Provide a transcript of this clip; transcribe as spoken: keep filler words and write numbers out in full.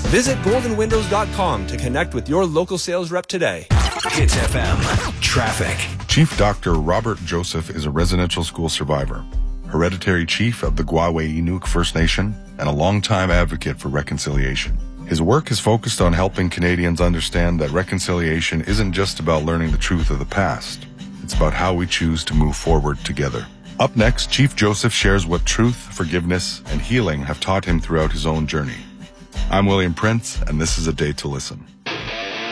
Visit golden windows dot com to connect with your local sales rep today. Hits F M. Traffic. Chief Doctor Robert Joseph is a residential school survivor, hereditary chief of the Gwawe-Inuk First Nation, and a longtime advocate for reconciliation. His work is focused on helping Canadians understand that reconciliation isn't just about learning the truth of the past. It's about how we choose to move forward together. Up next, Chief Joseph shares what truth, forgiveness, and healing have taught him throughout his own journey. I'm William Prince, and this is A Day to Listen.